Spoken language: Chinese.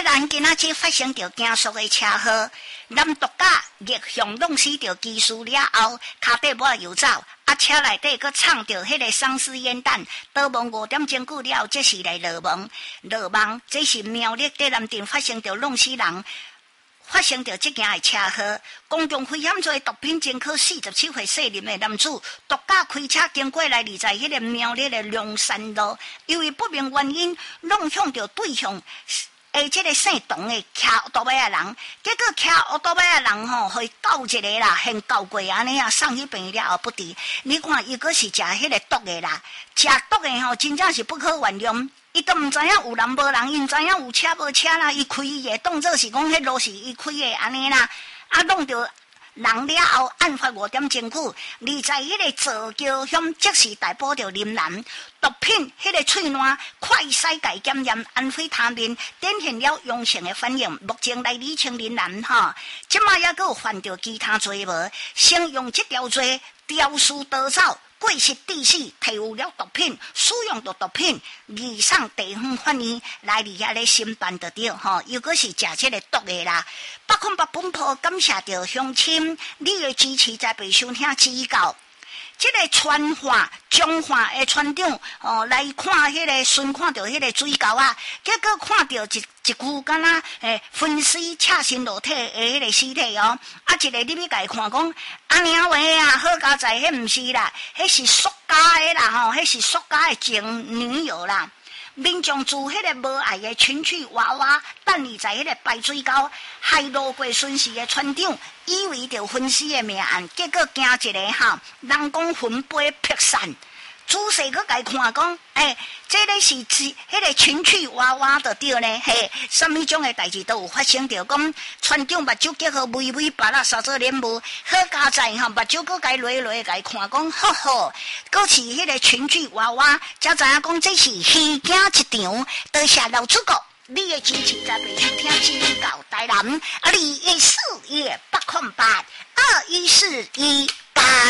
兰今仔日发生着惊悚的车祸，男毒驾逆向弄死着技师了后，脚底抹油走，车内底佫藏着迄个丧尸烟弹，逃亡5点钟久了，这是来落网。落网，这是苗栗在南镇发生着弄死人。发生着这件的车祸，公众危险罪毒品侦科47岁姓林的男子，毒驾开车经过来立在迄个苗栗的龙山路，由于不明原因弄向着对向这个姓董的骑奥多麦的人，结果骑奥多麦的人会告一个啦，先告过安尼啊，送去病院了后不治。你看，伊佫是食迄个毒的啦，食毒的真正是不可原谅。伊都毋知影有人无人，伊毋知影有车无车啦。伊开伊的，当作是讲迄路是伊开的安尼啦。弄着人了后，案发5点钟久，而在迄个左桥乡即时逮捕着林男，毒品迄个喙烂快筛界检验安非他命，展现了阳性的反应。目前来理清林男即摆也佫有犯着其他罪无，先用这条罪肇事逃走。过失致死，提有了毒品，使用着毒品，移送地方法院来伫遐咧审判着对又果是食这个毒的啦。北控北本埔感谢着乡亲你的支持，才被收听指教。这个传话中华的船长来看迄个顺看到迄个水沟啊，结果看到一具敢若分尸赤身裸体的迄个尸体一个你要甲伊看讲安尼话啊，好佳在迄毋是啦，迄是塑胶的啦迄是塑胶的前女友啦。民众自迄个无爱的情趣娃娃，等你在迄个排水沟害路过顺时的船长，以为着分尸的命案，结果惊一个人讲魂飞魄散。仔细佫甲伊看讲，这个是迄个情趣娃娃就对呢，什么种的代志都有发生着。讲船长目睭结合微微白啦，三做脸无好佳在目睭佫甲伊落甲伊看讲，呵呵，佫是迄个情趣娃娃，才知影讲这是虚惊一场。多谢老主角，你的支持才被收听指教台南214-808-2141。